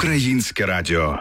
Українське радіо.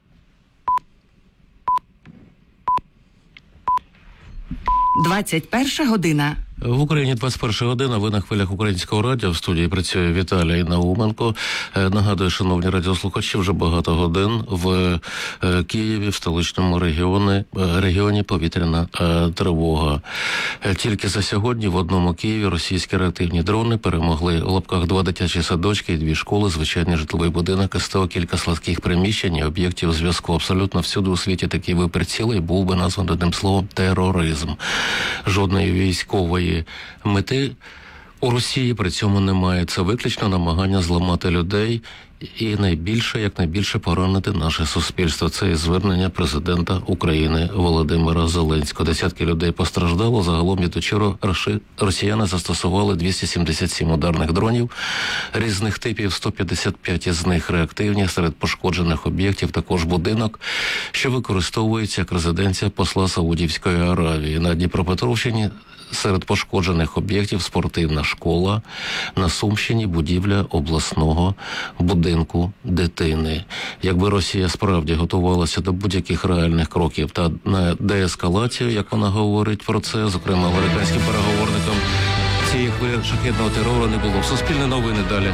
«21 година». В Україні 21 година, ви на хвилях Українського радіо, в студії працює Віталій Науменко. Нагадую, шановні радіослухачі, вже багато годин в Києві, в столичному регіоні повітряна тривога. Тільки за сьогодні в одному Києві російські реактивні дрони перемогли в лапках 2 дитячі садочки і 2 школи, звичайний житловий будинок, СТО, кілька складських приміщень і об'єктів зв'язку. Абсолютно всюди у світі такий вибір цілий був би названий одним словом тероризм. Жодної військової мети у Росії при цьому немає. Це виключно намагання зламати людей і якнайбільше поранити наше суспільство. Це і звернення президента України Володимира Зеленського. Десятки людей постраждало. Загалом від учора росіяни застосували 277 ударних дронів різних типів, 155 із них реактивні. Серед пошкоджених об'єктів також будинок, що використовується як резиденція посла Саудівської Аравії. На Дніпропетровщині серед пошкоджених об'єктів спортивна школа, на Сумщині будівля обласного будинку дитини. Якби Росія справді готувалася до будь-яких реальних кроків та на деескалацію, як вона говорить про це, зокрема американським переговорникам, цієї хвилі шахедного терору не було. Суспільне новини далі.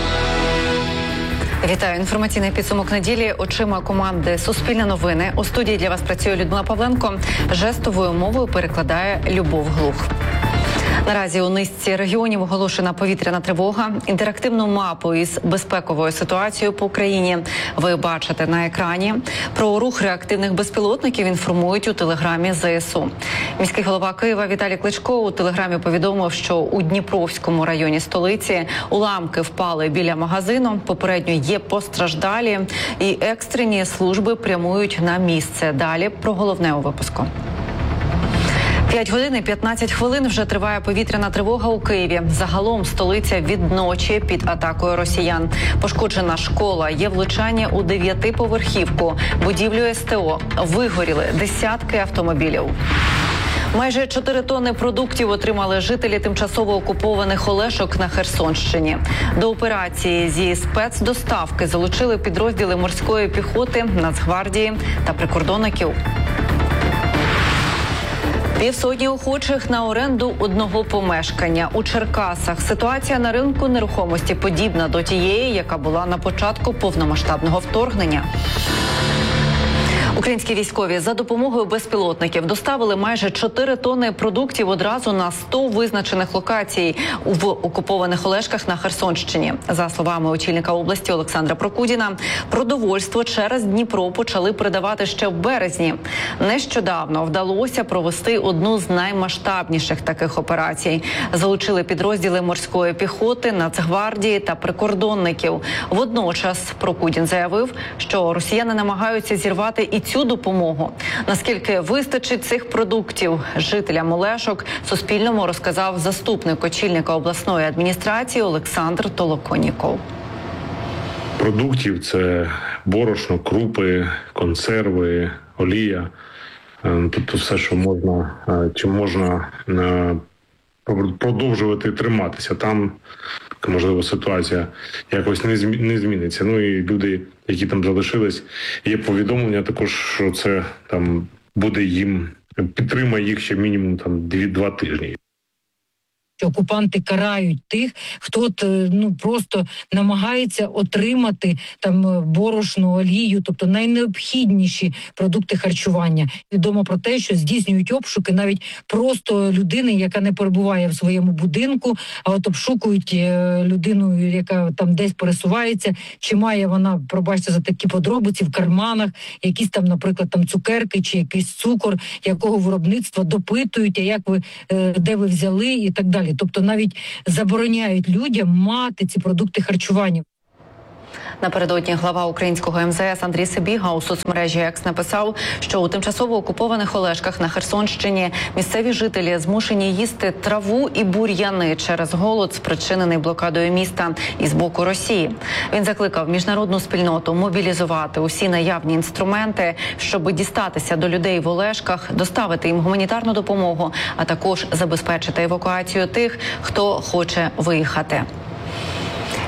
Вітаю. Інформаційний підсумок неділі очима команди «Суспільне новини». У студії для вас працює Людмила Павленко. Жестовою мовою перекладає Любов Глух. Наразі у низці регіонів оголошена повітряна тривога. Інтерактивну мапу із безпековою ситуацією по Україні ви бачите на екрані. Про рух реактивних безпілотників інформують у телеграмі ЗСУ. Міський голова Києва Віталій Кличко у телеграмі повідомив, що у Дніпровському районі столиці уламки впали біля магазину. Попередньо є постраждалі і екстрені служби прямують на місце. Далі про головне у випуску. 5 годин і 15 хвилин вже триває повітряна тривога у Києві. Загалом столиця від ночі під атакою росіян. Пошкоджена школа, є влучання у 9-поверхівку, будівлю СТО. Вигоріли десятки автомобілів. Майже 4 тонни продуктів отримали жителі тимчасово окупованих Олешок на Херсонщині. До операції зі спецдоставки залучили підрозділи морської піхоти, Нацгвардії та прикордонників. 500 охочих на оренду одного помешкання. У Черкасах ситуація на ринку нерухомості подібна до тієї, яка була на початку повномасштабного вторгнення. Українські військові за допомогою безпілотників доставили майже 4 тонни продуктів одразу на 100 визначених локацій в окупованих Олешках на Херсонщині. За словами очільника області Олександра Прокудіна, продовольство через Дніпро почали передавати ще в березні. Нещодавно вдалося провести одну з наймасштабніших таких операцій. Залучили підрозділи морської піхоти, Нацгвардії та прикордонників. Водночас Прокудін заявив, що росіяни намагаються зірвати і цю допомогу. Наскільки вистачить цих продуктів жителям Олешок, Суспільному розказав заступник очільника обласної адміністрації Олександр Толоконіков. Продуктів – це борошно, крупи, консерви, олія. Тобто все, що можна, чим можна продовжувати триматися. Там, можливо, ситуація якось не зміниться. Ну і люди, які там залишились, є повідомлення також, що це там буде їм, підтримає їх ще мінімум там 2 тижні. Окупанти карають тих, хто просто намагається отримати там борошно, олію, тобто найнеобхідніші продукти харчування. Відомо про те, що здійснюють обшуки навіть просто людини, яка не перебуває в своєму будинку, а от обшукують людину, яка там десь пересувається, чи має вона, пробачте за такі подробиці, в карманах якісь там, наприклад, там цукерки чи якийсь цукор, якого виробництва, допитують, а як ви, де ви взяли і так далі. Тобто навіть забороняють людям мати ці продукти харчування. Напередодні глава українського МЗС Андрій Сибіга у соцмережі Екс написав, що у тимчасово окупованих Олешках на Херсонщині місцеві жителі змушені їсти траву і бур'яни через голод, спричинений блокадою міста із боку Росії. Він закликав міжнародну спільноту мобілізувати усі наявні інструменти, щоб дістатися до людей в Олешках, доставити їм гуманітарну допомогу, а також забезпечити евакуацію тих, хто хоче виїхати.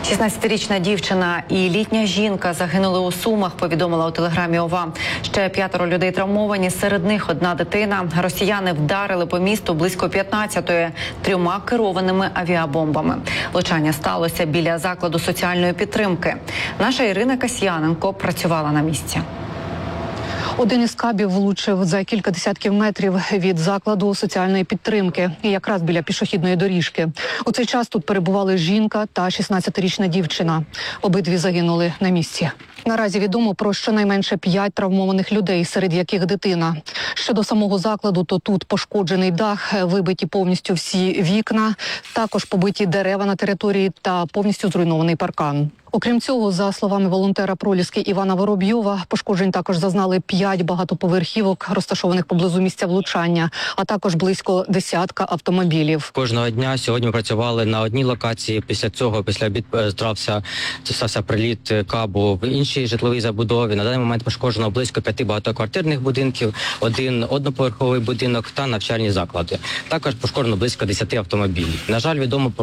16-річна дівчина і літня жінка загинули у Сумах, повідомила у телеграмі ОВА. Ще 5 людей травмовані, серед них одна дитина. Росіяни вдарили по місту близько 15-ї 3 керованими авіабомбами. Влучання сталося біля закладу соціальної підтримки. Наша Ірина Касьяненко працювала на місці. Один із кабів влучив за кілька десятків метрів від закладу соціальної підтримки, якраз біля пішохідної доріжки. У цей час тут перебували жінка та 16-річна дівчина. Обидві загинули на місці. Наразі відомо про щонайменше 5 травмованих людей, серед яких дитина. Щодо самого закладу, то тут пошкоджений дах, вибиті повністю всі вікна, також побиті дерева на території та повністю зруйнований паркан. Окрім цього, за словами волонтера Проліски Івана Воробйова, пошкоджень також зазнали 5 багатоповерхівок, розташованих поблизу місця влучання, а також близько 10 автомобілів. Кожного дня сьогодні ми працювали на одній локації. Після обід стався приліт кабу в іншій житловій забудові. На даний момент пошкоджено близько 5 багатоквартирних будинків, 1 одноповерховий будинок та навчальні заклади. Також пошкоджено близько 10 автомобілів. На жаль,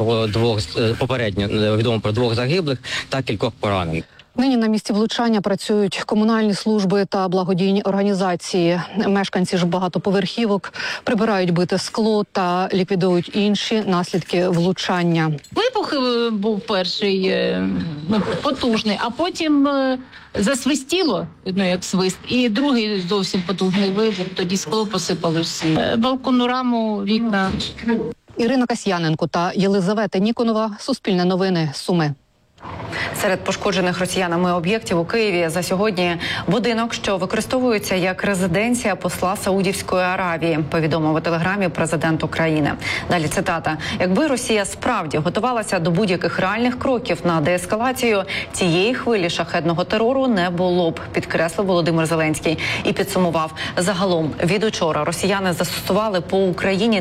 попередньо відомо про 2 загиблих та кількох поранених. Нині на місці влучання працюють комунальні служби та благодійні організації. Мешканці ж багатоповерхівок прибирають бите скло та ліквідують інші наслідки влучання. Вибух був перший, потужний, а потім засвистіло, як свист, і другий зовсім потужний вибух, тоді скло посипалося. Балконну раму, вікна. Ірина Касьяненко та Єлизавета Ніконова. Суспільне новини. Суми. Серед пошкоджених росіянами об'єктів у Києві за сьогодні будинок, що використовується як резиденція посла Саудівської Аравії, повідомив у телеграмі президент України. Далі цитата. «Якби Росія справді готувалася до будь-яких реальних кроків на деескалацію, цієї хвилі шахедного терору не було б», підкреслив Володимир Зеленський і підсумував. Загалом від учора росіяни застосували по Україні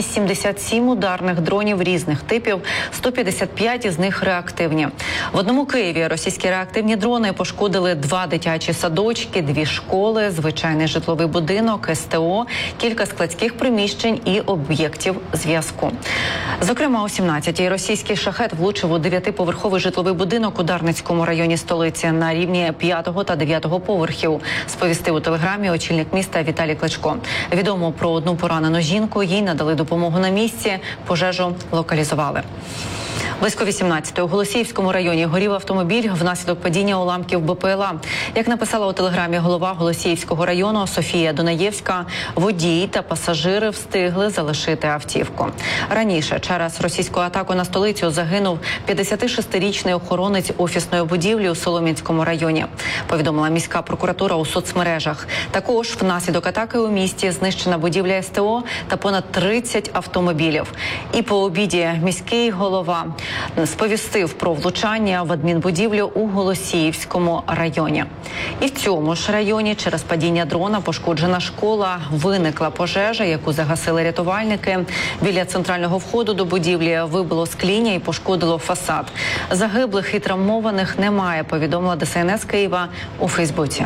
277 ударних дронів різних типів, 155 із них реактивні. В одному Києві російські реактивні дрони пошкодили 2 дитячі садочки, 2 школи, звичайний житловий будинок, СТО, кілька складських приміщень і об'єктів зв'язку. Зокрема, о 17-й російський шахет влучив у 9-поверховий житловий будинок у Дарницькому районі столиці на рівні 5-го та 9-го поверхів, сповістив у телеграмі очільник міста Віталій Кличко. Відомо про одну поранену жінку, їй надали допомогу на місці, пожежу локалізували. Близько 18-ї у Голосіївському районі горів автомобіль внаслідок падіння уламків БПЛА. Як написала у телеграмі голова Голосіївського району Софія Дунаєвська, водій та пасажири встигли залишити автівку. Раніше через російську атаку на столицю загинув 56-річний охоронець офісної будівлі у Солом'янському районі, повідомила міська прокуратура у соцмережах. Також внаслідок атаки у місті знищена будівля СТО та понад 30 автомобілів. І по обіді міський голова сповістив про влучання в адмінбудівлю у Голосіївському районі. І в цьому ж районі через падіння дрона пошкоджена школа, виникла пожежа, яку загасили рятувальники. Біля центрального входу до будівлі вибило скління і пошкодило фасад. Загиблих і травмованих немає, повідомила ДСНС Києва у Фейсбуці.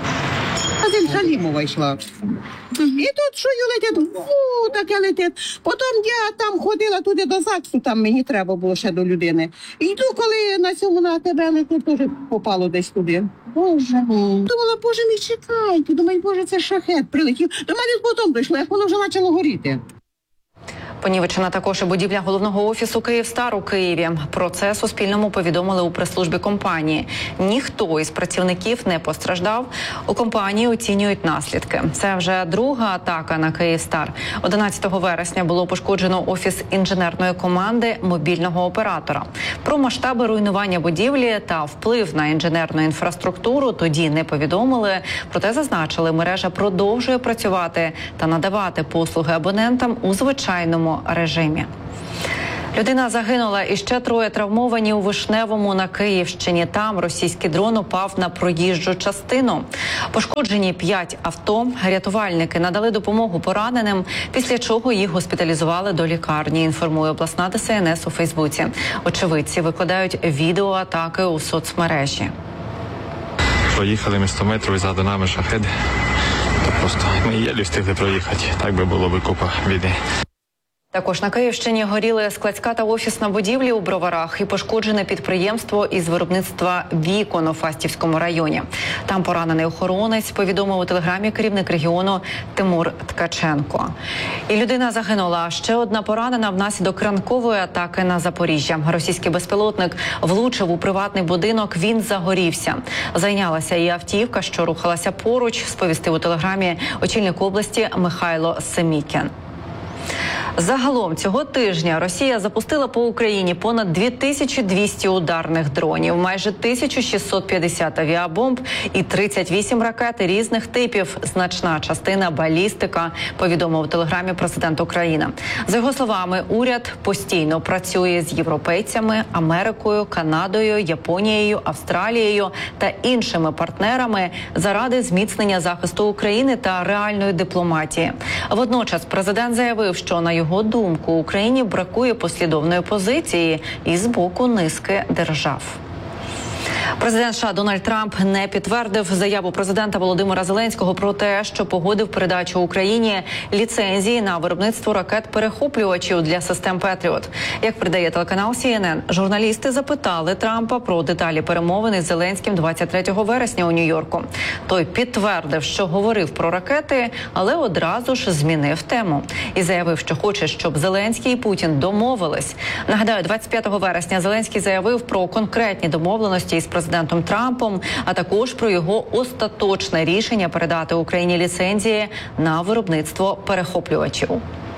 Шалімова йшла. І тут що летять, таке летить. Потім я там ходила туди до ЗАГСу, там мені треба було ще до людини. І йду, коли на цьому на тебе летить, теж попало десь туди. Боже. Думала, боже, не чекайте. Думаю, боже, це шахет прилетів. До мене потім дійшло, як воно вже почало горіти. Понівечена також і будівля головного офісу «Київстар» у Києві. Про це Суспільному повідомили у прес-службі компанії. Ніхто із працівників не постраждав. У компанії оцінюють наслідки. Це вже друга атака на «Київстар». 11 вересня було пошкоджено офіс інженерної команди мобільного оператора. Про масштаби руйнування будівлі та вплив на інженерну інфраструктуру тоді не повідомили. Проте зазначили, мережа продовжує працювати та надавати послуги абонентам у звичайному режимі. Людина загинула і ще 3 травмовані у Вишневому на Київщині. Там російський дрон упав на проїжджу частину. Пошкоджені 5 авто. Рятувальники надали допомогу пораненим, після чого їх госпіталізували до лікарні, інформує обласна ДСНС у Фейсбуці. Очевидці викладають відео атаки у соцмережі. Проїхали ми 100 метрів і ззаду нами шахед. То просто ми єлі встигли проїхати. Так би було би купа біди. Також на Київщині горіли складська та офісна будівлі у Броварах і пошкоджене підприємство із виробництва вікон у Фастівському районі. Там поранений охоронець, повідомив у телеграмі керівник регіону Тимур Ткаченко. І людина загинула. Ще одна поранена внаслідок ранкової атаки на Запоріжжя. Російський безпілотник влучив у приватний будинок, він загорівся. Зайнялася і автівка, що рухалася поруч, сповістив у телеграмі очільник області Михайло Семікін. Загалом цього тижня Росія запустила по Україні понад 2200 ударних дронів, майже 1650 авіабомб і 38 ракет різних типів. Значна частина балістика, повідомив у телеграмі президент України. За його словами, уряд постійно працює з європейцями, Америкою, Канадою, Японією, Австралією та іншими партнерами заради зміцнення захисту України та реальної дипломатії. Водночас президент заявив, що на його думку Україні бракує послідовної позиції із боку низки держав. Президент США Дональд Трамп не підтвердив заяву президента Володимира Зеленського про те, що погодив передачу Україні ліцензії на виробництво ракет-перехоплювачів для систем «Петріот». Як передає телеканал CNN, журналісти запитали Трампа про деталі перемовин із Зеленським 23 вересня у Нью-Йорку. Той підтвердив, що говорив про ракети, але одразу ж змінив тему і заявив, що хоче, щоб Зеленський і Путін домовились. Нагадаю, 25 вересня Зеленський заявив про конкретні домовленості із президентом Трампом, а також про його остаточне рішення передати Україні ліцензії на виробництво перехоплювачів.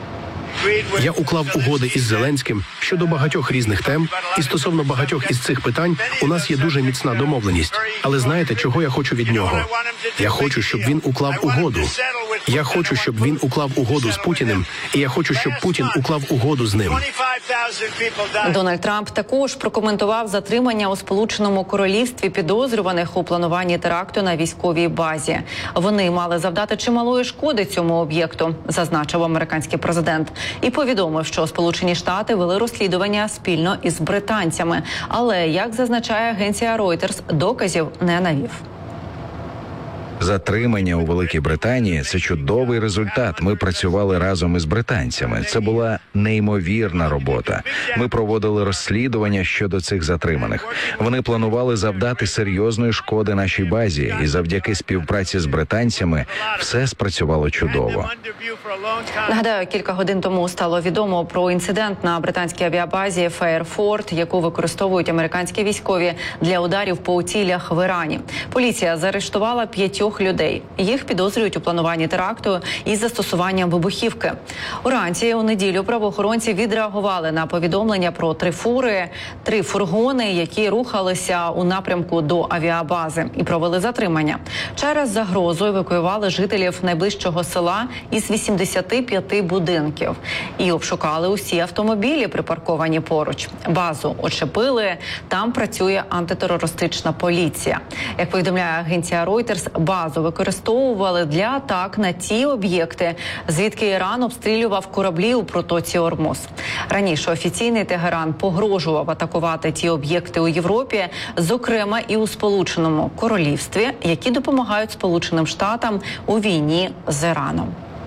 Я уклав угоди із Зеленським щодо багатьох різних тем, і стосовно багатьох із цих питань у нас є дуже міцна домовленість. Але знаєте, чого я хочу від нього? Я хочу, щоб він уклав угоду. Я хочу, щоб він уклав угоду з Путіним, і я хочу, щоб Путін уклав угоду з ним. Дональд Трамп також прокоментував затримання у Сполученому Королівстві підозрюваних у плануванні теракту на військовій базі. Вони мали завдати чималої шкоди цьому об'єкту, зазначив американський президент. І повідомив, що Сполучені Штати вели розслідування спільно із британцями. Але, як зазначає агенція Reuters, доказів не навів. Затримання у Великій Британії – це чудовий результат. Ми працювали разом із британцями. Це була неймовірна робота. Ми проводили розслідування щодо цих затриманих. Вони планували завдати серйозної шкоди нашій базі, і завдяки співпраці з британцями все спрацювало чудово. Нагадаю, кілька годин тому стало відомо про інцидент на британській авіабазі Фейерфорд, яку використовують американські військові для ударів по цілях в Ірані. Поліція заарештувала 5 людей. Їх підозрюють у плануванні теракту із застосуванням вибухівки. Уранці у неділю правоохоронці відреагували на повідомлення про 3 фургони, які рухалися у напрямку до авіабази, і провели затримання. Через загрозу евакуювали жителів найближчого села із 85 будинків і обшукали усі автомобілі, припарковані поруч. Базу очепили, там працює антитерористична поліція. Як повідомляє агенція Reuters, базу використовували для атак на ті об'єкти, звідки Іран обстрілював кораблі у протоці Ормуз. Раніше офіційний Тегеран погрожував атакувати ті об'єкти у Європі, зокрема і у Сполученому Королівстві, які допомагають Сполученим Штатам у війні з Іраном.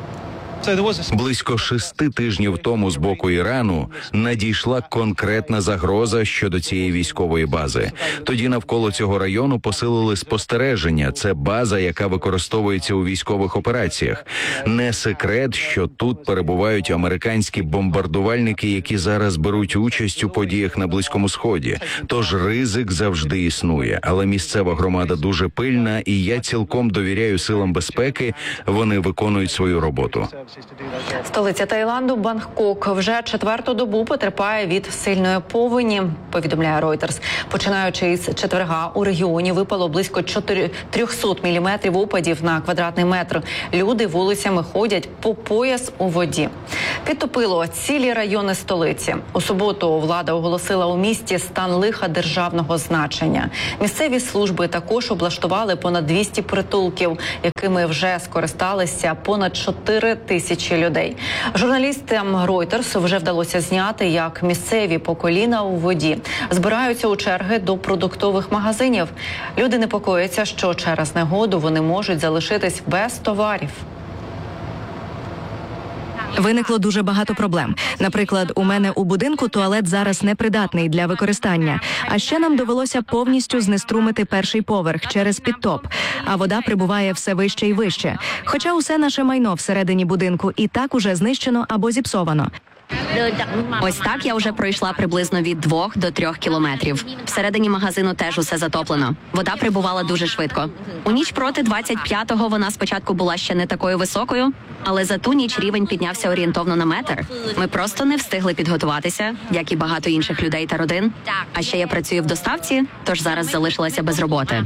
Близько 6 тижнів тому з боку Ірану надійшла конкретна загроза щодо цієї військової бази. Тоді навколо цього району посилили спостереження. Це база, яка використовується у військових операціях. Не секрет, що тут перебувають американські бомбардувальники, які зараз беруть участь у подіях на Близькому Сході. Тож ризик завжди існує. Але місцева громада дуже пильна, і я цілком довіряю силам безпеки. Вони виконують свою роботу. Столиця Таїланду Бангкок вже 4-ту добу потерпає від сильної повені, повідомляє Reuters. Починаючи із четверга у регіоні випало близько 300 міліметрів опадів на квадратний метр. Люди вулицями ходять по пояс у воді. Підтопило цілі райони столиці. У суботу влада оголосила у місті стан лиха державного значення. Місцеві служби також облаштували понад 200 притулків, якими вже скористалися понад 4 тисячі людей. Журналістам Reuters вже вдалося зняти, як місцеві по коліна у воді збираються у черги до продуктових магазинів. Люди непокояться, що через негоду вони можуть залишитись без товарів. Виникло дуже багато проблем. Наприклад, у мене у будинку туалет зараз непридатний для використання. А ще нам довелося повністю знеструмити перший поверх через підтоп. А вода прибуває все вище і вище. Хоча усе наше майно всередині будинку і так уже знищено або зіпсовано. Ось так я вже пройшла приблизно від 2 до 3 кілометрів. Всередині магазину теж усе затоплено. Вода прибувала дуже швидко. У ніч проти 25-го вона спочатку була ще не такою високою, але за ту ніч рівень піднявся орієнтовно на метр. Ми просто не встигли підготуватися, як і багато інших людей та родин. А ще я працюю в доставці, тож зараз залишилася без роботи.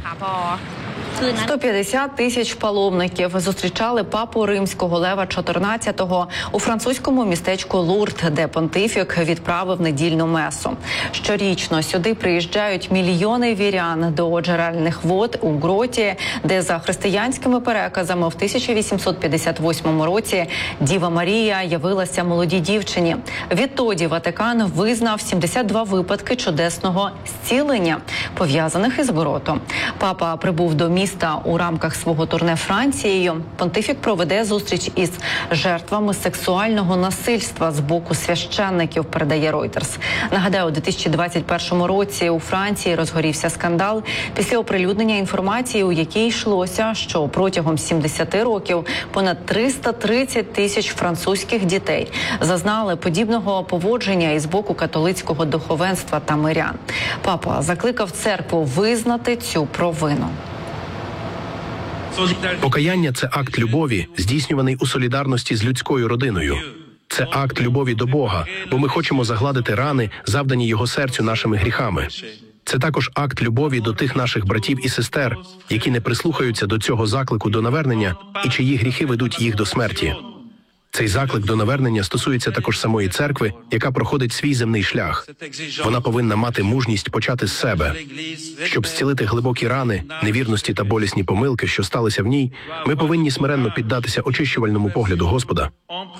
150 тисяч паломників зустрічали папу римського Лева XIV у французькому містечку Лурд, де понтифік відправив недільну месу. Щорічно сюди приїжджають мільйони вірян до джерельних вод у гроті, де за християнськими переказами в 1858 році Діва Марія явилася молодій дівчині. Відтоді Ватикан визнав 72 випадки чудесного зцілення, пов'язаних із гротом. Папа прибув до міста у рамках свого турне Францією. Понтифік проведе зустріч із жертвами сексуального насильства з боку священників, передає Reuters. Нагадаю, у 2021 році у Франції розгорівся скандал після оприлюднення інформації, у якій йшлося, що протягом 70 років понад 330 тисяч французьких дітей зазнали подібного поводження із боку католицького духовенства та мирян. Папа закликав церкву визнати цю провину. Покаяння – це акт любові, здійснюваний у солідарності з людською родиною. Це акт любові до Бога, бо ми хочемо загладити рани, завдані Його серцю нашими гріхами. Це також акт любові до тих наших братів і сестер, які не прислухаються до цього заклику до навернення і чиї гріхи ведуть їх до смерті. Цей заклик до навернення стосується також самої церкви, яка проходить свій земний шлях. Вона повинна мати мужність почати з себе. Щоб зцілити глибокі рани, невірності та болісні помилки, що сталися в ній, ми повинні смиренно піддатися очищувальному погляду Господа.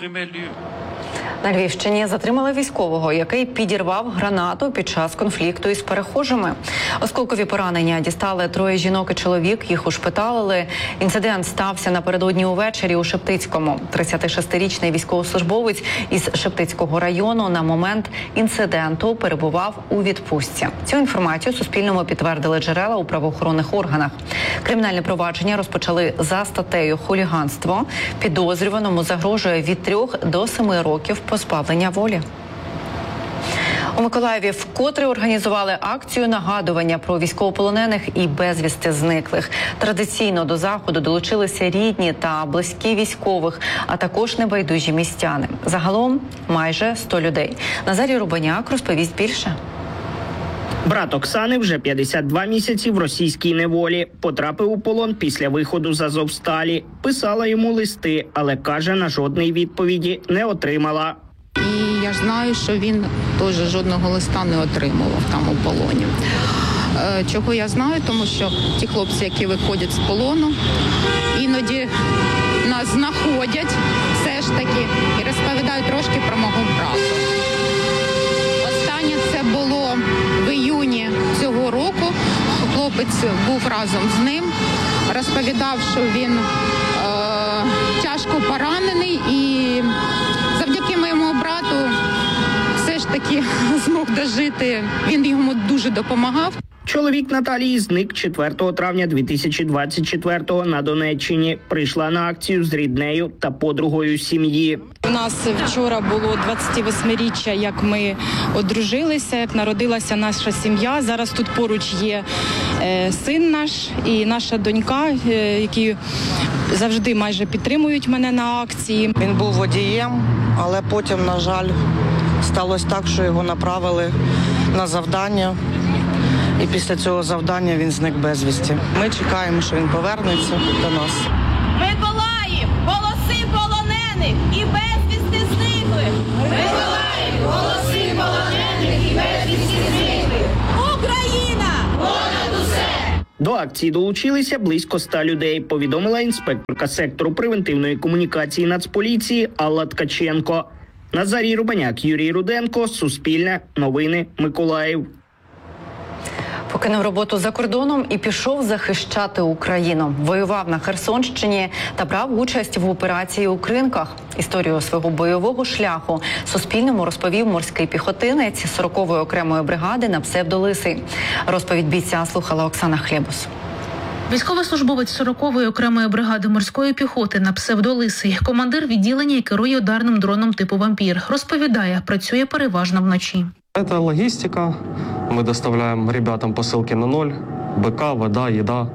На Львівщині затримали військового, який підірвав гранату під час конфлікту із перехожими. Осколкові поранення дістали 3 жінок і чоловік, їх ушпиталили. Інцидент стався напередодні увечері у Шептицькому. 36-річний військовослужбовець із Шептицького району на момент інциденту перебував у відпустці. Цю інформацію Суспільному підтвердили джерела у правоохоронних органах. Кримінальне провадження розпочали за статтею «Хуліганство». Підозрюваному загрожує від 3 до 7 років позбавлення волі. У Миколаєві вкотре організували акцію нагадування про військовополонених і безвісти зниклих. Традиційно до заходу долучилися рідні та близькі військових, а також небайдужі містяни. Загалом майже 100 людей. Назарій Рубаняк розповість більше. Брат Оксани вже 52 місяці в російській неволі. Потрапив у полон після виходу з Азовсталі. Писала йому листи, але, каже, на жодної відповіді не отримала. І я ж знаю, що він теж жодного листа не отримував там у полоні. Чого я знаю? Тому що ті хлопці, які виходять з полону, іноді нас знаходять все ж таки і розповідають трошки про мого брата. Останнє це було в іюні цього року. Хлопець був разом з ним, розповідав, що він тяжко поранений і завдяки моєму брату все ж таки змог дожити. Він йому дуже допомагав. Чоловік Наталії зник 4 травня 2024-го на Донеччині. Прийшла на акцію з ріднею та подругою сім'ї. У нас вчора було 28-річчя, як ми одружилися, як народилася наша сім'я. Зараз тут поруч є син наш і наша донька, які завжди майже підтримують мене на акції. Він був водієм, але потім, на жаль, сталося так, що його направили на завдання. І після цього завдання він зник безвісті. Ми чекаємо, що він повернеться до нас. Миколаїв, голоси полонених і безвісти зниклих! Миколаїв, голоси полонених і безвісти зниклих! Україна! Понад усе! До акції долучилися близько 100 людей, повідомила інспекторка сектору превентивної комунікації Нацполіції Алла Ткаченко. Назарій Рубаняк, Юрій Руденко, Суспільне, Новини, Миколаїв. Покинув роботу за кордоном і пішов захищати Україну. Воював на Херсонщині та брав участь в операції у Кринках. Історію свого бойового шляху Суспільному розповів морський піхотинець 40-ї окремої бригади на псевдолисий. Розповідь бійця слухала Оксана Хлєбус. Військовослужбовець 40-ї окремої бригади морської піхоти на псевдолисий, командир відділення і керує ударним дроном типу «Вампір». Розповідає, працює переважно вночі. Это логистика. Мы доставляем ребятам посылки на ноль. БК, вода, еда.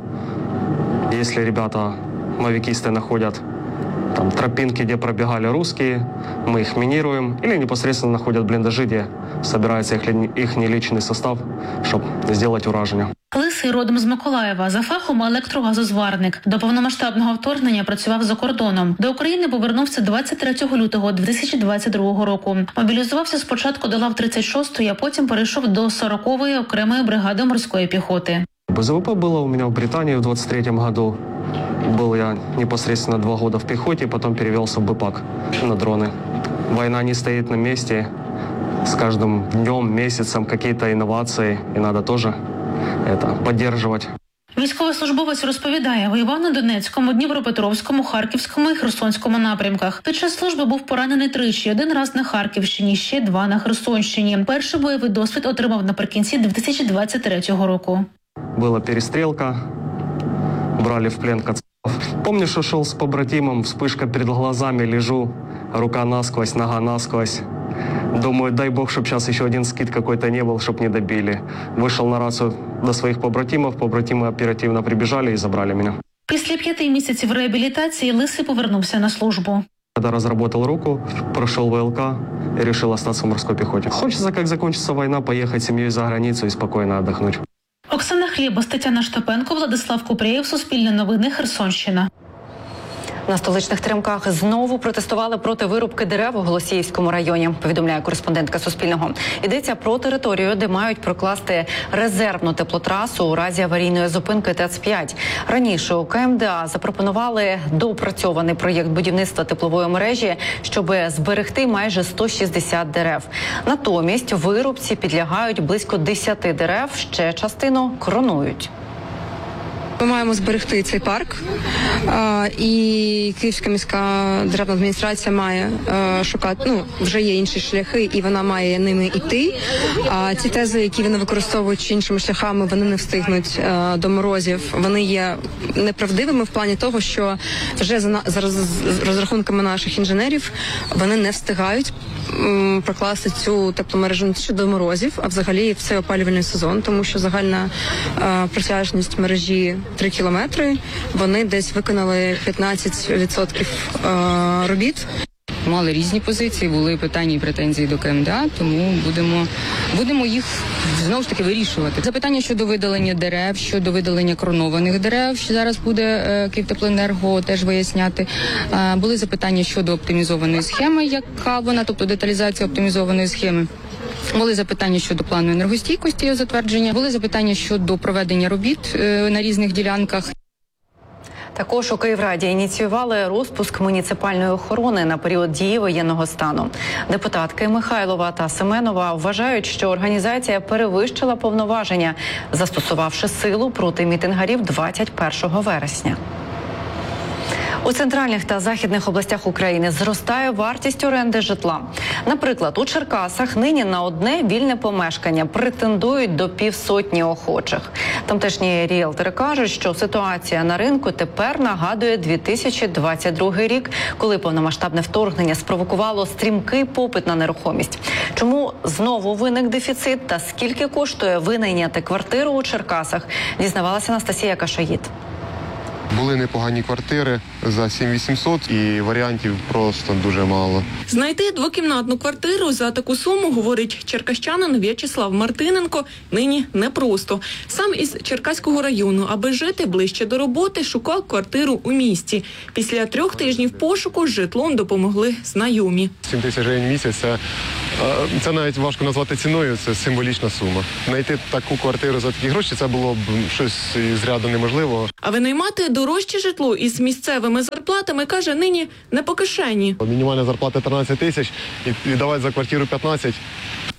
Если ребята, мавикисты, находят там тропинки, где пробегали русские, мы их минируем. Или непосредственно находят блиндажи, где собирается их личный состав, чтобы сделать ураження. Лисий родом з Миколаєва, за фахом електрогазозварник. До повномасштабного вторгнення працював за кордоном. До України повернувся 23 лютого 2022 року. Мобілізувався спочатку до лав 36-ї, а потім перейшов до 40-ї окремої бригади морської піхоти. БЗВП было у меня в Британии в 23-м году. Был я непосредственно 2 года в пехоте, потом перевелся в БПАК на дроны. Война не стоит на месте. С каждым днем, месяцем какие-то инновации, и надо тоже это поддерживать. Військовослужбовець розповідає, воював на Донецькому, Дніпропетровському, Харківському і Херсонському напрямках. Під час служби був поранений тричі, 1 раз на Харківщині, ще 2 на Херсонщині. Перший бойовий досвід отримав наприкінці 2023 року. Была перестрелка, брали в плен кацапов. Помню, что шел с побратимом, вспышка перед глазами, лежу, рука насквозь, нога насквозь. Думаю, дай бог, чтобы сейчас еще один скид какой-то не был, чтобы не добили. Вышел на рацию до своих побратимов, побратимы оперативно прибежали и забрали меня. Після 5 місяців реабілітації Лисий повернувся на службу. Когда разработал руку, прошел ВЛК и решил остаться в морской пехоте. Хочется, как закончится война, поехать с семьей за границу и спокойно отдохнуть. Оксана Хлєбус, Тетяна Штопенко, Владислав Купрієв, Суспільне новини, Херсонщина. На столичних Теремках знову протестували проти вирубки дерев у Голосіївському районі, повідомляє кореспондентка Суспільного. Йдеться про територію, де мають прокласти резервну теплотрасу у разі аварійної зупинки ТЕЦ-5. Раніше у КМДА запропонували доопрацьований проєкт будівництва теплової мережі, щоб зберегти майже 160 дерев. Натомість вирубці підлягають близько 10 дерев, ще частину кронують. Ми маємо зберегти цей парк, і Київська міська державна адміністрація має шукати, вже є інші шляхи, і вона має ними йти. А ці тези, які вони використовують іншими шляхами, вони не встигнуть до морозів. Вони є неправдивими в плані того, що вже за розрахунками наших інженерів вони не встигають прокласти цю тепломережу не тільки до морозів, а взагалі в цей опалювальний сезон, тому що загальна протяжність мережі 3 кілометри, вони десь виконали 15% робіт. Мали різні позиції, були питання і претензії до КМДА, тому будемо їх знову ж таки вирішувати. Запитання щодо видалення дерев, щодо видалення кронованих дерев, що зараз буде Київтеплоенерго теж виясняти. Були запитання щодо оптимізованої схеми, яка вона, тобто деталізація оптимізованої схеми. Були запитання щодо плану енергостійкості його затвердження, були запитання щодо проведення робіт на різних ділянках. Також у Київраді ініціювали розпуск муніципальної охорони на період дії воєнного стану. Депутатки Михайлова та Семенова вважають, що організація перевищила повноваження, застосувавши силу проти мітингарів 21 вересня. У центральних та західних областях України зростає вартість оренди житла. Наприклад, у Черкасах нині на одне вільне помешкання претендують до 50 охочих. Тамтешні ріелтори кажуть, що ситуація на ринку тепер нагадує 2022 рік, коли повномасштабне вторгнення спровокувало стрімкий попит на нерухомість. Чому знову виник дефіцит та скільки коштує винайняти квартиру у Черкасах, дізнавалася Анастасія Кашаїд. Були непогані квартири за 7800 і варіантів просто дуже мало. Знайти двокімнатну квартиру за таку суму, говорить черкащанин В'ячеслав Мартиненко, нині непросто. Сам із Черкаського району, аби жити ближче до роботи, шукав квартиру у місті. Після 3 тижнів пошуку з житлом допомогли знайомі. 7 тисяч гривень в місяць – це навіть важко назвати ціною, це символічна сума. Знайти таку квартиру за такі гроші – це було б щось з ряду неможливого. А винаймати дорожче житло із місцевими зарплатами, каже, нині не по кишені. Мінімальна зарплата 13 тисяч і давати за квартиру 15.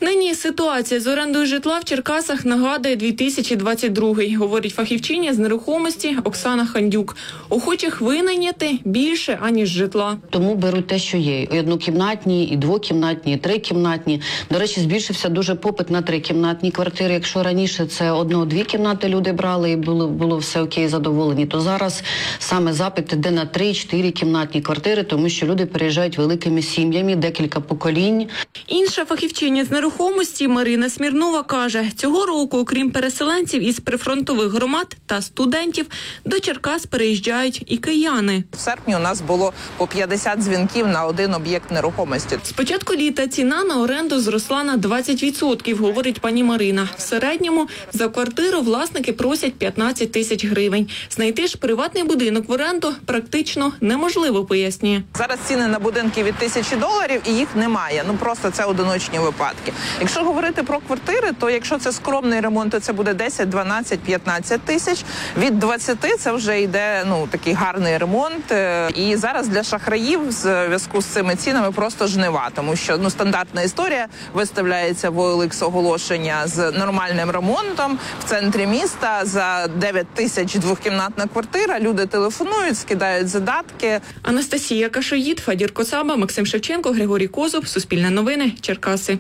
Нині ситуація з орендою житла в Черкасах нагадує 2022-й, говорить фахівчиня з нерухомості Оксана Хандюк. Охочих винайняти більше, аніж житла. Тому беруть те, що є. І однокімнатні, і двокімнатні, і трикімнатні. До речі, збільшився дуже попит на трикімнатні квартири. Якщо раніше це 1-2 кімнати люди брали і було все окей, задоволені, то зараз саме запит іде на 3-4 кімнатні квартири, тому що люди переїжджають великими сім'ями, декілька поколінь. Інша фахівчиня з нерухомості Марина Смірнова каже, цього року, окрім переселенців із прифронтових громад та студентів, до Черкас переїжджають і кияни. В серпні у нас було по 50 дзвінків на один об'єкт нерухомості. З початку літа ціна на оренду зросла на 20%, говорить пані Марина. В середньому за квартиру власники просять 15 тисяч гривень. Знайти ж приватний будинок в оренду практично неможливо, пояснює. Зараз ціни на будинки від $1000 і їх немає. Просто це одиночні випадки. Якщо говорити про квартири, то якщо це скромний ремонт, то це буде 10, 12, 15 тисяч. Від 20 це вже йде такий гарний ремонт. І зараз для шахраїв в зв'язку з цими цінами просто жнива, тому що стандартна історія виставляється в OLX оголошення з нормальним ремонтом в центрі міста за 9 тисяч двокімнатна квартира. Люди телефонують, скидають задатки. Анастасія Кашоїд, Фадір Коцаба, Максим Шевченко, Григорій Козуб, Суспільне новини, Черкаси.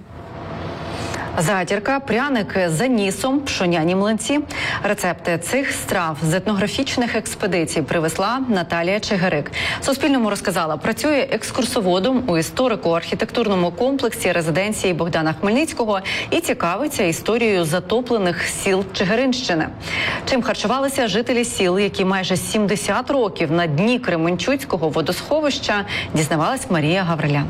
Затірка, пряники з анісом, пшоняні млинці. Рецепти цих страв з етнографічних експедицій привезла Наталія Чигирик. Суспільному розказала, працює екскурсоводом у історико-архітектурному комплексі резиденції Богдана Хмельницького і цікавиться історією затоплених сіл Чигиринщини. Чим харчувалися жителі сіл, які майже 70 років на дні Кременчуцького водосховища, дізнавалась Марія Гаврилян.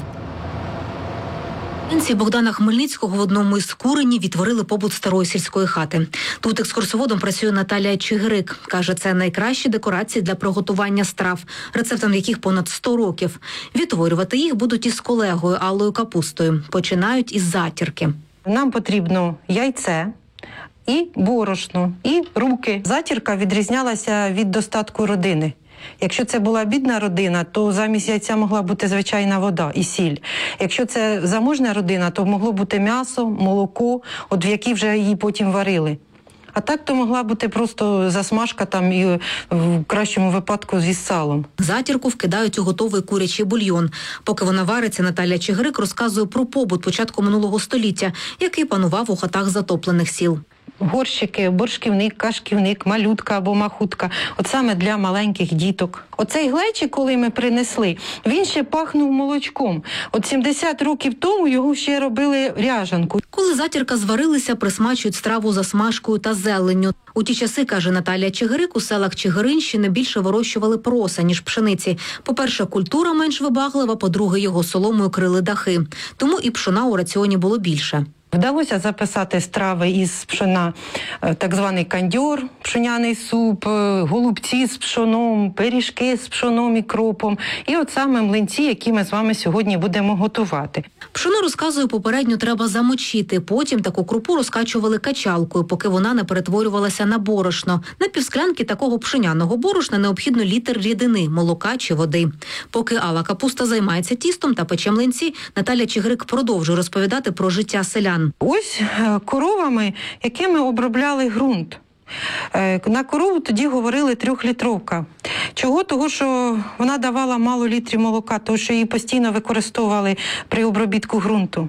Резиденції Богдана Хмельницького в одному із курені відтворили побут старої сільської хати. Тут екскурсоводом працює Наталія Чигирик. Каже, це найкращі декорації для приготування страв, рецептам яких понад 100 років. Відтворювати їх будуть із колегою Аллою Капустою. Починають із затірки. Нам потрібно яйце, і борошно, і руки. Затірка відрізнялася від достатку родини. Якщо це була бідна родина, то замість яйця могла бути звичайна вода і сіль. Якщо це заможна родина, то могло бути м'ясо, молоко, в якій вже її потім варили. А так то могла бути просто засмажка там і в кращому випадку зі салом. Затірку вкидають у готовий курячий бульйон. Поки вона вариться, Наталія Чигирик розказує про побут початку минулого століття, який панував у хатах затоплених сіл. Горщики, борщківник, кашківник, малютка або махутка. От саме для маленьких діток. Оцей глечик, коли ми принесли, він ще пахнув молочком. От 70 років тому його ще робили ряжанку. Коли затірка зварилися, присмачують страву засмажкою та зеленню. У ті часи, каже Наталія Чигирик, у селах Чигиринщини більше вирощували проса, ніж пшениці. По-перше, культура менш вибаглива, по-друге, його соломою крили дахи. Тому і пшона у раціоні було більше. Вдалося записати страви із пшона, так званий кандьор, пшоняний суп, голубці з пшоном, пиріжки з пшоном і кропом. І от саме млинці, які ми з вами сьогодні будемо готувати. Пшоно, розказує, попередньо треба замочити. Потім таку крупу розкачували качалкою, поки вона не перетворювалася на борошно. На півсклянки такого пшеняного борошна необхідно літр рідини, молока чи води. Поки Алла Капуста займається тістом та пече млинці, Наталія Чигирик продовжує розповідати про життя селян. Ось коровами, якими обробляли ґрунт. На корову тоді говорили 3-літровка. Чого? Того, що вона давала мало літрів молока, тому що її постійно використовували при обробітку ґрунту.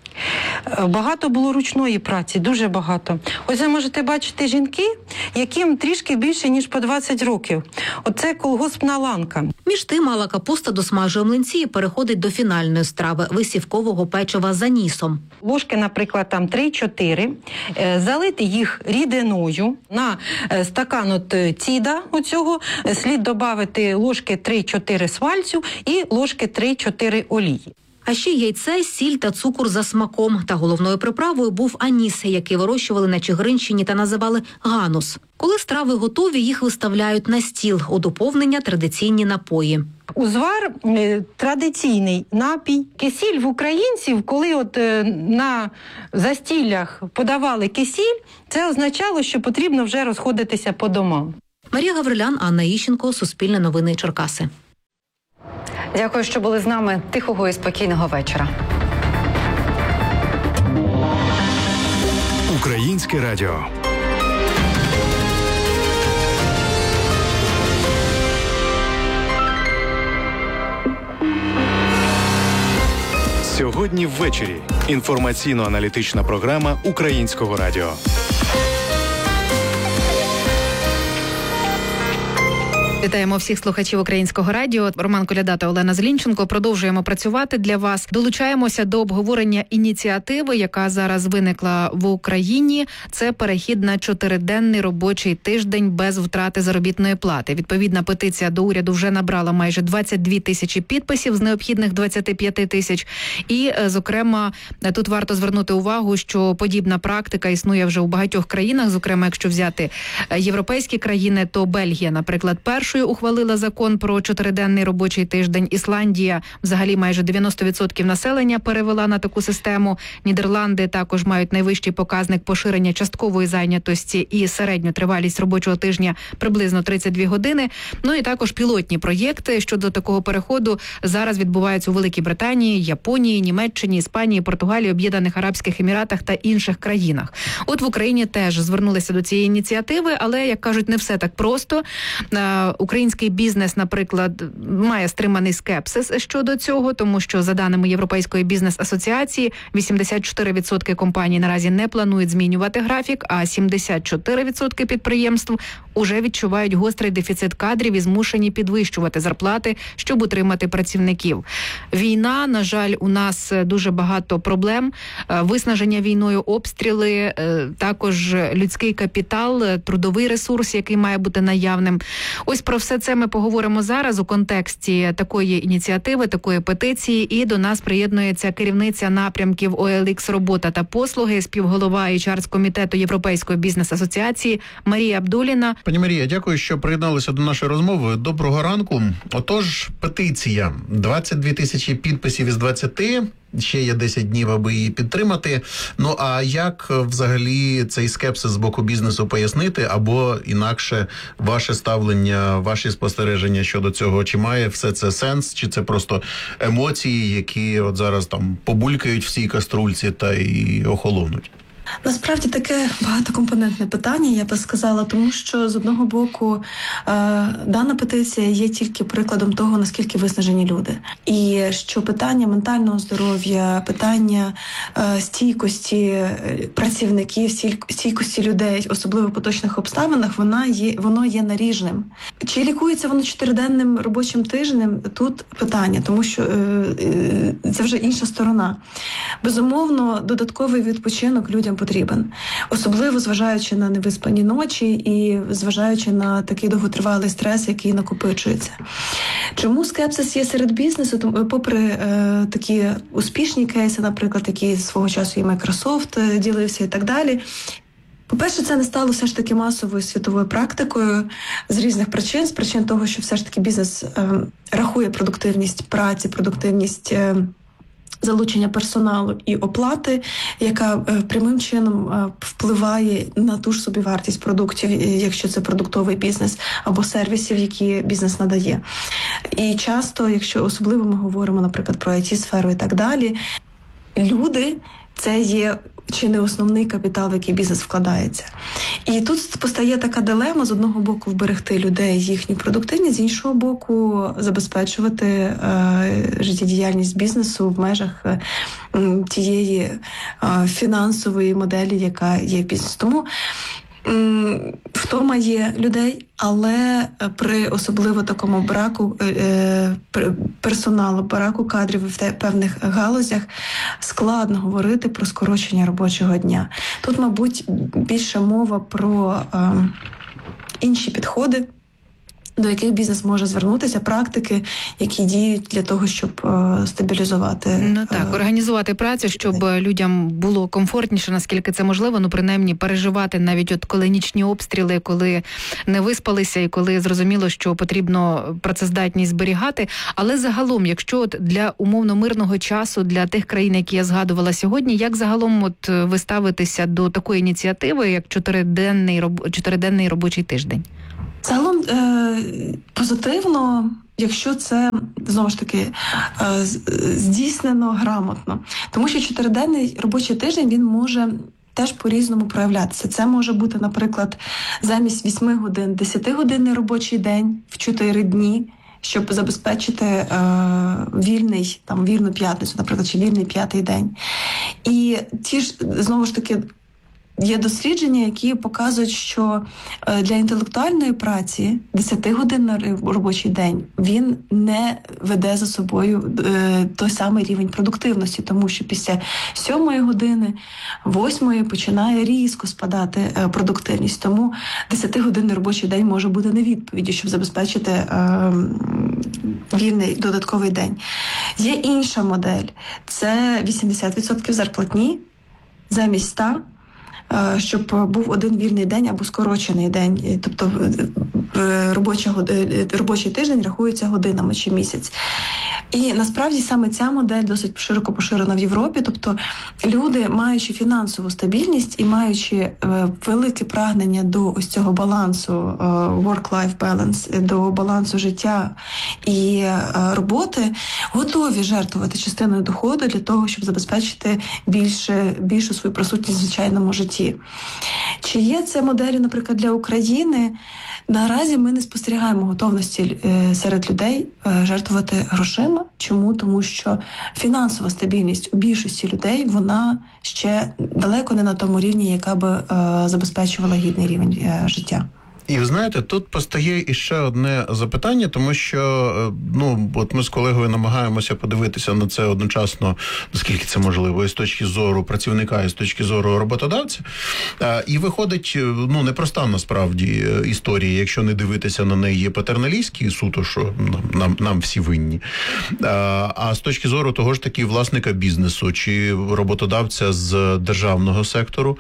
Багато було ручної праці, дуже багато. Ось ви можете бачити жінки, яким трішки більше, ніж по 20 років. Оце колгоспна ланка. Між тим Алла Капуста досмажує млинці і переходить до фінальної страви – висівкового печива з анісом. Ложки, наприклад, там 3-4, залити їх рідиною. На стакан от ціда оцього слід додати ложки 3-4 свальцю і ложки 3-4 олії. А ще яйце, сіль та цукор за смаком. Та головною приправою був аніс, який вирощували на Чигиринщині та називали ганус. Коли страви готові, їх виставляють на стіл. У доповнення традиційні напої. Узвар – традиційний напій. Кисіль в українців, коли от на застіллях подавали кисіль, це означало, що потрібно вже розходитися по домам. Марія Гаврилян, Анна Іщенко, Суспільне новини, Черкаси. Дякую, що були з нами. Тихого і спокійного вечора. Українське радіо. Сьогодні ввечері. Інформаційно-аналітична програма Українського радіо. Вітаємо всіх слухачів Українського радіо. Роман Коляда та Олена Злінченко. Продовжуємо працювати для вас. Долучаємося до обговорення ініціативи, яка зараз виникла в Україні. Це перехід на 4-денний робочий тиждень без втрати заробітної плати. Відповідна петиція до уряду вже набрала майже 22 тисячі підписів з необхідних 25 тисяч. І, зокрема, тут варто звернути увагу, що подібна практика існує вже у багатьох країнах. Зокрема, якщо взяти європейські країни, то Бельгія, наприклад, першою ухвалила закон про 4-денний робочий тиждень. Ісландія взагалі майже 90% населення перевела на таку систему. Нідерланди також мають найвищий показник поширення часткової зайнятості і середню тривалість робочого тижня приблизно 32 години. Ну і також пілотні проєкти щодо такого переходу зараз відбуваються у Великій Британії, Японії, Німеччині, Іспанії, Португалії, Об'єднаних Арабських Еміратах та інших країнах. От в Україні теж звернулися до цієї ініціативи, але, як кажуть, не все так просто. Український бізнес, наприклад, має стриманий скепсис щодо цього, тому що, за даними Європейської бізнес-асоціації, 84% компаній наразі не планують змінювати графік, а 74% підприємств уже відчувають гострий дефіцит кадрів і змушені підвищувати зарплати, щоб утримати працівників. Війна, на жаль, у нас дуже багато проблем. Виснаження війною, обстріли, також людський капітал, трудовий ресурс, який має бути наявним. Ось про все це ми поговоримо зараз у контексті такої ініціативи, такої петиції. І до нас приєднується керівниця напрямків OLX «Робота та послуги», співголова HR-комітету Європейської бізнес-асоціації Марія Абдуліна. Пані Марія, дякую, що приєдналися до нашої розмови. Доброго ранку. Отож, петиція. 22 тисячі підписів із 20. Ще є 10 днів, аби її підтримати. Ну, а як взагалі цей скепсис з боку бізнесу пояснити? Або інакше ваше ставлення, ваші спостереження щодо цього? Чи має все це сенс? Чи це просто емоції, які от зараз там побулькають в цій каструльці та й охолонуть? Насправді таке багатокомпонентне питання, я би сказала, тому що з одного боку дана петиція є тільки прикладом того, наскільки виснажені люди. І що питання ментального здоров'я, питання стійкості працівників, стійкості людей, особливо в поточних обставинах, воно є наріжним. Чи лікується воно 4-денним робочим тижнем? Тут питання, тому що це вже інша сторона. Безумовно, додатковий відпочинок людям потрібен. Особливо зважаючи на невиспані ночі і зважаючи на такий довготривалий стрес, який накопичується. Чому скепсис є серед бізнесу? Попри такі успішні кейси, наприклад, які свого часу і Microsoft ділився і так далі. По-перше, це не стало все ж таки масовою світовою практикою з різних причин. З причин того, що все ж таки бізнес рахує продуктивність праці, продуктивність залучення персоналу і оплати, яка прямим чином впливає на ту ж собівартість продуктів, якщо це продуктовий бізнес, або сервісів, які бізнес надає. І часто, якщо особливо ми говоримо, наприклад, про IT-сферу і так далі, люди – це є чи не основний капітал, в який бізнес вкладається. І тут постає така дилема: з одного боку вберегти людей, їхню продуктивність, з іншого боку теж життєдіяльність бізнесу в межах тієї фінансової моделі, яка є в бізнесі. Тому втома є людей, але при особливо такому браку персоналу, браку кадрів в певних галузях складно говорити про скорочення робочого дня. Тут, мабуть, більше мова про інші підходи, до яких бізнес може звернутися, практики, які діють для того, щоб стабілізувати. Організувати працю, щоб людям було комфортніше, наскільки це можливо, принаймні переживати навіть от коли нічні обстріли, коли не виспалися і коли зрозуміло, що потрібно працездатність зберігати. Але загалом, якщо от для умовно мирного часу, для тих країн, які я згадувала сьогодні, як загалом от ви ставитеся до такої ініціативи, як 4-денний робочий тиждень? Загалом позитивно, якщо це, знову ж таки, здійснено грамотно. Тому що 4-денний робочий тиждень, він може теж по-різному проявлятися. Це може бути, наприклад, замість 8 годин 10-годинний робочий день в 4 дні, щоб забезпечити вільну п'ятницю, наприклад, чи вільний 5-й день. І ті ж, знову ж таки, є дослідження, які показують, що для інтелектуальної праці 10-годинний робочий день, він не веде за собою той самий рівень продуктивності, тому що після 7-ї години, 8-ї починає різко спадати продуктивність. Тому 10-годинний робочий день може бути не відповіддю, щоб забезпечити вільний додатковий день. Є інша модель. Це 80% зарплатні замість 100, щоб був один вільний день або скорочений день. Тобто робочий тиждень рахується годинами чи місяць. І насправді саме ця модель досить широко поширена в Європі. Тобто люди, маючи фінансову стабільність і маючи велике прагнення до ось цього балансу, work-life balance, до балансу життя і роботи, готові жертвувати частиною доходу для того, щоб забезпечити більшу свою присутність в звичайному житті. Чи є це моделі, наприклад, для України? Наразі ми не спостерігаємо готовності серед людей жертвувати грошима. Чому? Тому що фінансова стабільність у більшості людей, вона ще далеко не на тому рівні, яка би забезпечувала гідний рівень життя. І ви знаєте, тут постає іще одне запитання, тому що, от ми з колегою намагаємося подивитися на це одночасно, наскільки це можливо, і з точки зору працівника, і з точки зору роботодавця. І виходить, непроста насправді історія, якщо не дивитися на неї патерналістський суто, що нам всі винні. А з точки зору того ж таки власника бізнесу чи роботодавця з державного сектору,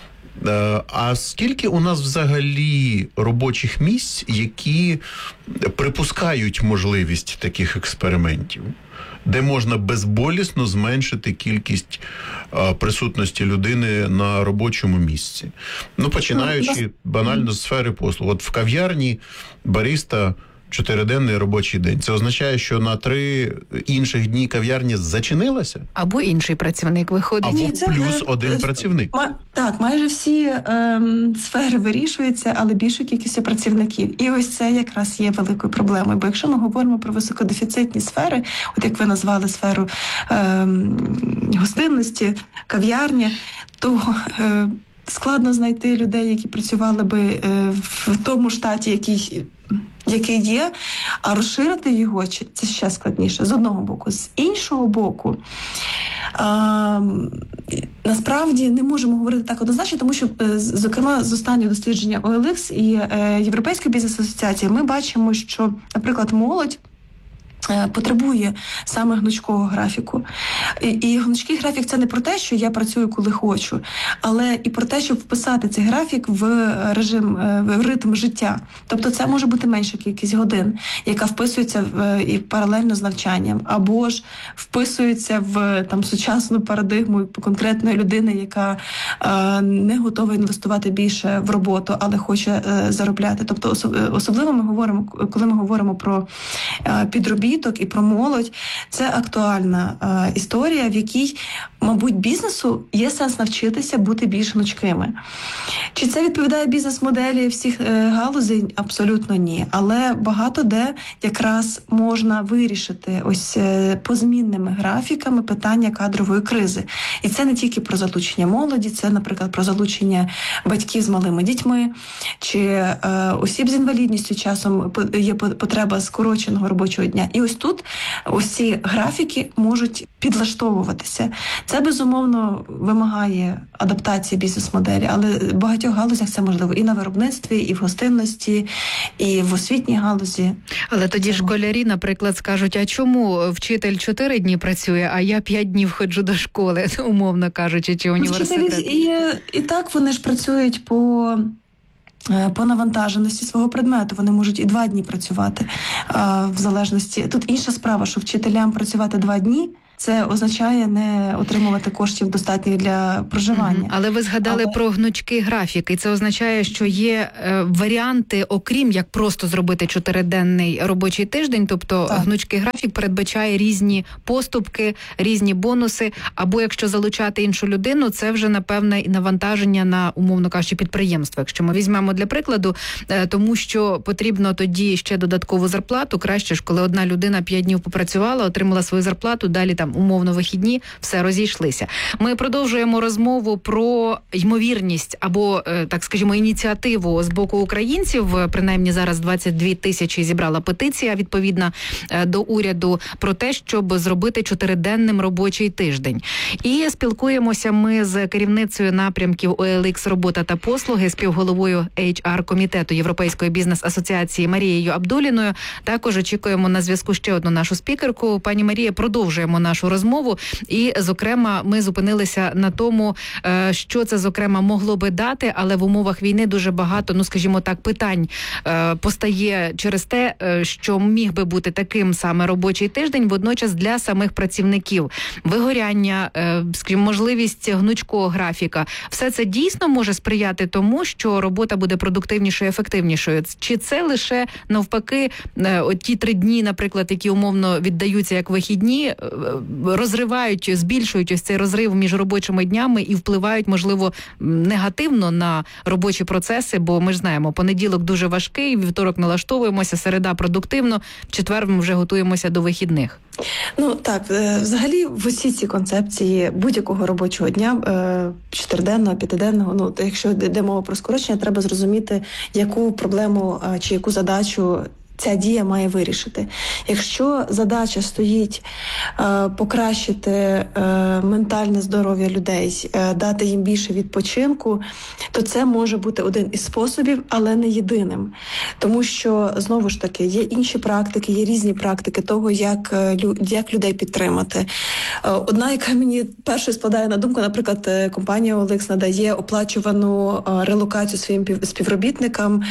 а скільки у нас взагалі робочих місць, які припускають можливість таких експериментів, де можна безболісно зменшити кількість присутності людини на робочому місці? Починаючи банально з сфери послуг. От в кав'ярні бариста 4-денний робочий день. Це означає, що на 3 інших дні кав'ярня зачинилася? Або інший працівник виходить. Або плюс один працівник. Так, майже всі сфери вирішуються, але більшою кількістю працівників. І ось це якраз є великою проблемою. Бо якщо ми говоримо про високодефіцитні сфери, от як ви назвали сферу гостинності, кав'ярні, то складно знайти людей, які працювали би в тому штаті, який є, а розширити його це ще складніше, з одного боку. З іншого боку, насправді не можемо говорити так однозначно, тому що, зокрема, з останнього дослідження OLX і Європейської бізнес-асоціації ми бачимо, що, наприклад, молодь потребує саме гнучкого графіку. І гнучкий графік – це не про те, що я працюю, коли хочу, але і про те, щоб вписати цей графік в ритм життя. Тобто це може бути менша кількість годин, яка вписується і паралельно з навчанням, або ж вписується в сучасну парадигму конкретної людини, яка не готова інвестувати більше в роботу, але хоче заробляти. Тобто особливо ми говоримо, коли ми говоримо про підробіток і про молодь, це актуальна історія, в якій, мабуть, бізнесу є сенс навчитися бути більш гнучкими. Чи це відповідає бізнес-моделі всіх галузей? Абсолютно ні. Але багато де якраз можна вирішити ось позмінними графіками питання кадрової кризи. І це не тільки про залучення молоді, це, наприклад, про залучення батьків з малими дітьми, чи осіб з інвалідністю часом є потреба скороченого робочого дня. І ось тут ось ці графіки можуть підлаштовуватися. Це, безумовно, вимагає адаптації бізнес-моделі, але в багатьох галузях це можливо і на виробництві, і в гостинності, і в освітній галузі. Але тоді школярі, наприклад, скажуть, а чому вчитель 4 дні працює, а я 5 днів ходжу до школи, умовно кажучи, чи університет? І так вони ж працюють по навантаженості свого предмету. Вони можуть і 2 дні працювати в залежності. Тут інша справа, що вчителям працювати 2 дні це означає не отримувати коштів достатніх для проживання. Але ви згадали про гнучкий графік, і це означає, що є варіанти, окрім як просто зробити 4-денний робочий тиждень, тобто гнучкий графік передбачає різні поступки, різні бонуси, або якщо залучати іншу людину, це вже, напевне, і навантаження на, умовно кажучи, підприємство. Якщо ми візьмемо для прикладу, тому що потрібно тоді ще додаткову зарплату, краще ж, коли одна людина 5 днів попрацювала, отримала свою зарплату, далі там умовно вихідні, все, розійшлися. Ми продовжуємо розмову про ймовірність або, так скажімо, ініціативу з боку українців. Принаймні зараз 22 тисячі зібрала петиція відповідна до уряду про те, щоб зробити 4-денним робочий тиждень. І спілкуємося ми з керівницею напрямків OLX «Робота та послуги», співголовою HR-комітету Європейської бізнес-асоціації Марією Абдуліною. Також очікуємо на зв'язку ще одну нашу спікерку. Пані Марія, продовжуємо нашу розмову. І, зокрема, ми зупинилися на тому, що це, зокрема, могло би дати, але в умовах війни дуже багато, ну, скажімо так, питань постає через те, що міг би бути таким саме робочий тиждень, водночас для самих працівників. Вигоряння, скажімо, можливість гнучкого графіка. Все це дійсно може сприяти тому, що робота буде продуктивнішою, ефективнішою? Чи це лише, навпаки, ті 3 дні, наприклад, які умовно віддаються як вихідні, розривають, збільшують ось цей розрив між робочими днями і впливають, можливо, негативно на робочі процеси, бо ми ж знаємо, понеділок дуже важкий, вівторок налаштовуємося, середа продуктивно, в четвер ми вже готуємося до вихідних. Ну так, взагалі в усі ці концепції будь-якого робочого дня, 4-денного, 5-денного, ну якщо йде мова про скорочення, треба зрозуміти, яку проблему чи яку задачу ця дія має вирішити. Якщо задача стоїть покращити ментальне здоров'я людей, дати їм більше відпочинку, то це може бути один із способів, але не єдиним. Тому що, знову ж таки, є інші практики, є різні практики того, як людей підтримати. Одна, яка мені першою спадає на думку, наприклад, компанія OLX надає оплачувану релокацію своїм співробітникам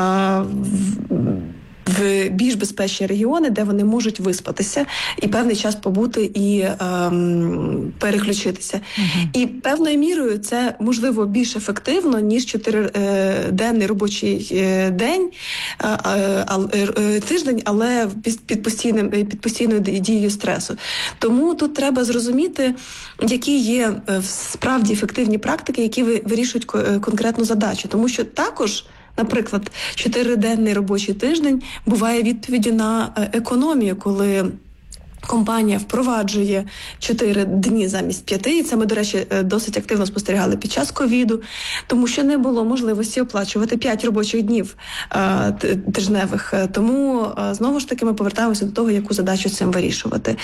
в більш безпечні регіони, де вони можуть виспатися і певний час побути і переключитися. І певною мірою це, можливо, більш ефективно, ніж 4-денний робочий тиждень, але під постійною дією стресу. Тому тут треба зрозуміти, які є справді ефективні практики, які вирішують конкретну задачу. Тому що також, наприклад, 4-денний робочий тиждень буває відповіддю на економію, коли компанія впроваджує 4 дні замість 5, і це ми, до речі, досить активно спостерігали під час ковіду, тому що не було можливості оплачувати 5 робочих днів тижневих. Тому, знову ж таки, ми повертаємося до того, яку задачу цим вирішувати.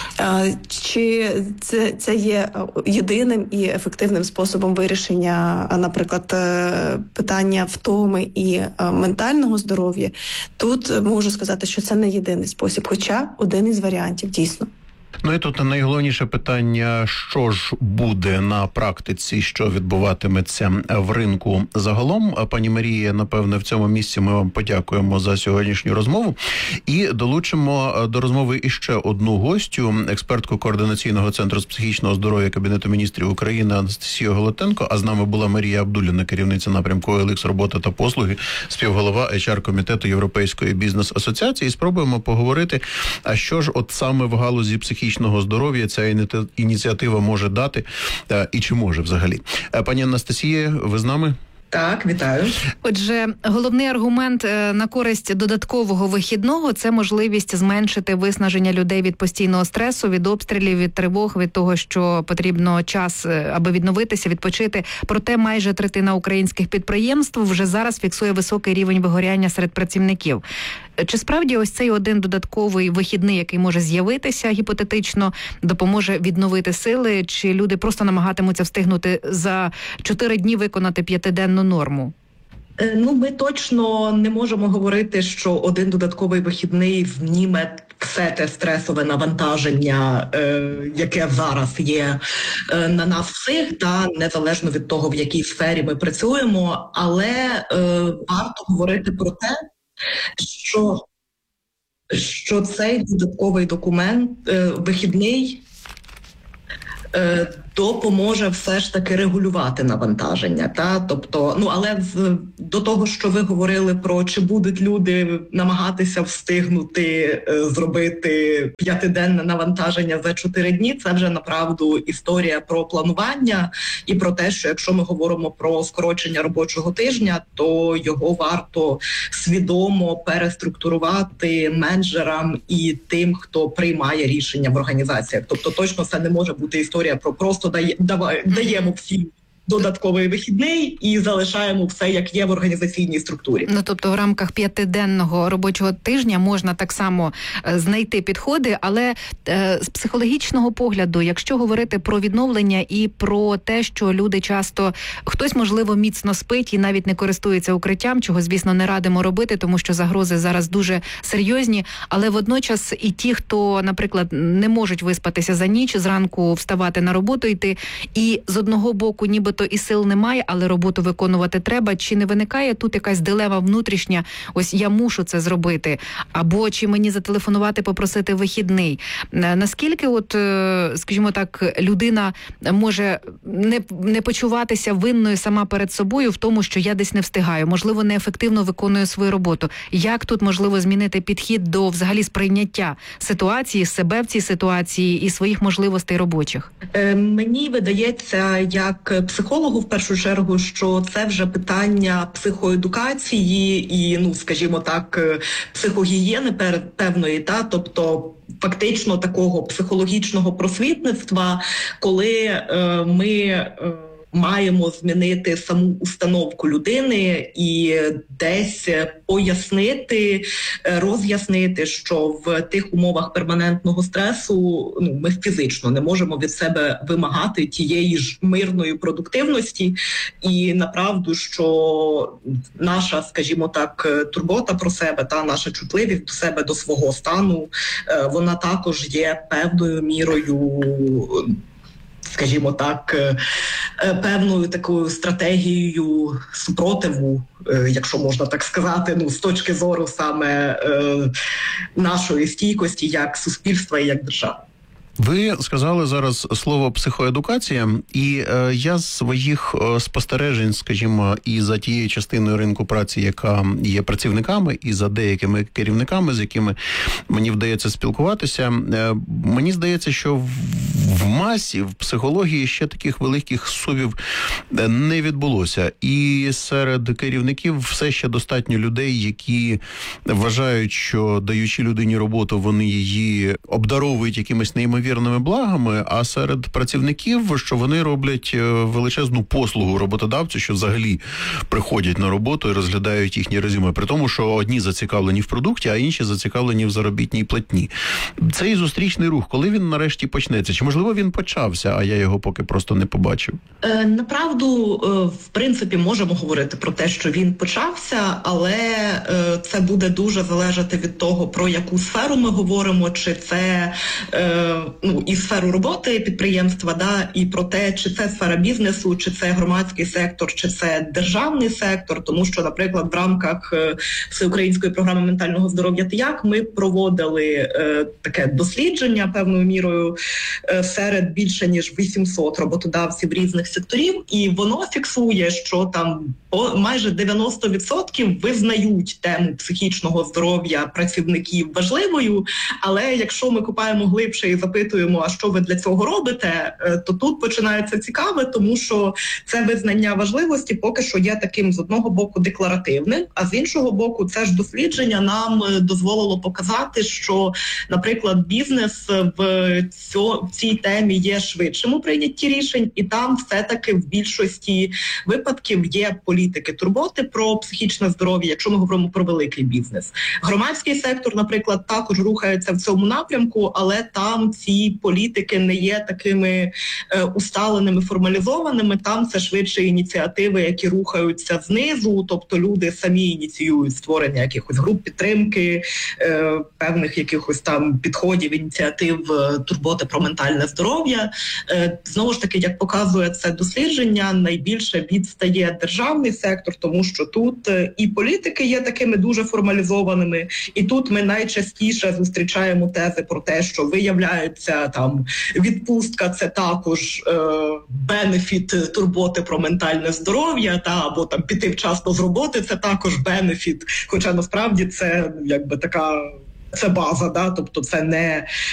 Чи це є єдиним і ефективним способом вирішення, наприклад, питання втоми і ментального здоров'я? Тут можу сказати, що це не єдиний спосіб, хоча один із варіантів. Дійсно. Ну і тут найголовніше питання, що ж буде на практиці, що відбуватиметься в ринку загалом. Пані Марія, напевне, в цьому місці ми вам подякуємо за сьогоднішню розмову і долучимо до розмови іще одну гостю, експертку Координаційного центру з психічного здоров'я Кабінету міністрів України Анастасію Голотенко, а з нами була Марія Абдуліна, керівниця напрямку OLX «Робота та послуги», співголова HR-комітету Європейської бізнес-асоціації. І спробуємо поговорити, а що ж от саме в галузі психічного здоров'я ця ініціатива може дати і чи може взагалі. Пані Анастасія, ви з нами? Так, вітаю. Отже, головний аргумент на користь додаткового вихідного – це можливість зменшити виснаження людей від постійного стресу, від обстрілів, від тривог, від того, що потрібно час, аби відновитися, відпочити. Проте майже третина українських підприємств вже зараз фіксує високий рівень вигоряння серед працівників. Чи справді ось цей один додатковий вихідний, який може з'явитися гіпотетично, допоможе відновити сили? Чи люди просто намагатимуться встигнути за 4 дні виконати 5-денну норму? Ну, ми точно не можемо говорити, що один додатковий вихідний зніме все те стресове навантаження, яке зараз є на нас всіх, та незалежно від того, в якій сфері ми працюємо. Але варто говорити про те, що цей додатковий документ, вихідний, допоможе все ж таки регулювати навантаження. Тобто, але до того, що ви говорили про чи будуть люди намагатися встигнути зробити 5-денне навантаження за 4 дні, це вже направду історія про планування і про те, що якщо ми говоримо про скорочення робочого тижня, то його варто свідомо переструктурувати менеджерам і тим, хто приймає рішення в організаціях. Тобто точно це не може бути історія про просто даємо всім додатковий вихідний і залишаємо все, як є в організаційній структурі. Тобто в рамках 5-денного робочого тижня можна так само знайти підходи, але з психологічного погляду, якщо говорити про відновлення і про те, що люди часто, хтось, можливо, міцно спить і навіть не користується укриттям, чого, звісно, не радимо робити, тому що загрози зараз дуже серйозні, але водночас і ті, хто, наприклад, не можуть виспатися за ніч, зранку вставати на роботу йти, і з одного боку нібито і сил немає, але роботу виконувати треба. Чи не виникає тут якась дилема внутрішня, ось я мушу це зробити, або чи мені зателефонувати, попросити вихідний? Наскільки скажімо так, людина може не почуватися винною сама перед собою в тому, що я десь не встигаю, можливо, неефективно виконую свою роботу? Як тут можливо змінити підхід до взагалі сприйняття ситуації, себе в цій ситуації і своїх можливостей робочих? Мені видається, як психологу в першу чергу, що це вже питання психоедукації і, скажімо так, психогігієни певної, тобто фактично такого психологічного просвітництва, коли ми маємо змінити саму установку людини і десь пояснити, роз'яснити, що в тих умовах перманентного стресу ми фізично не можемо від себе вимагати тієї ж мирної продуктивності. І направду, що наша, скажімо так, турбота про себе та наша чутливість до себе, до свого стану, вона також є певною мірою, скажімо так, певною такою стратегією супротиву, якщо можна так сказати, з точки зору саме нашої стійкості як суспільства і як держави. Ви сказали зараз слово психоедукація, і я з своїх спостережень, скажімо, і за тією частиною ринку праці, яка є працівниками, і за деякими керівниками, з якими мені вдається спілкуватися, мені здається, що в масі, в психології ще таких великих сувів не відбулося. І серед керівників все ще достатньо людей, які вважають, що даючи людині роботу, вони її обдаровують якимись неймовірними благами, а серед працівників, що вони роблять величезну послугу роботодавцю, що взагалі приходять на роботу і розглядають їхні резюме, при тому, що одні зацікавлені в продукті, а інші зацікавлені в заробітній платні. Цей зустрічний рух, коли він нарешті почнеться? Чи, можливо, він почався, а я його поки просто не побачив? Направду, в принципі, можемо говорити про те, що він почався, але це буде дуже залежати від того, про яку сферу ми говоримо, чи це і сферу роботи підприємства, і про те, чи це сфера бізнесу, чи це громадський сектор, чи це державний сектор, тому що, наприклад, в рамках Всеукраїнської програми ментального здоров'я «ТИЯК» ми проводили таке дослідження певною мірою серед більше ніж 800 роботодавців різних секторів, і воно фіксує, що там майже 90% визнають тему психічного здоров'я працівників важливою, але якщо ми копаємо глибше і запитуємо, а що ви для цього робите, то тут починається цікаве, тому що це визнання важливості поки що є таким з одного боку декларативним, а з іншого боку це ж дослідження нам дозволило показати, що, наприклад, бізнес в цій темі є швидшим у прийнятті рішень, і там все-таки в більшості випадків є політики турботи про психічне здоров'я, якщо ми говоримо про великий бізнес. Громадський сектор, наприклад, також рухається в цьому напрямку, але там ці політики не є такими усталеними, формалізованими, там це швидше ініціативи, які рухаються знизу, тобто люди самі ініціюють створення якихось груп підтримки, певних якихось там підходів, ініціатив турботи про ментальне здоров'я. Знову ж таки, як показує це дослідження, найбільше відстає державний сектор, тому що тут і політики є такими дуже формалізованими, і тут ми найчастіше зустрічаємо тези про те, що виявляється, подобається. Там відпустка це також бенефіт турботи про ментальне здоров'я, або там піти вчасно з роботи, це також бенефіт. Хоча насправді це якби така. Це база, тобто це не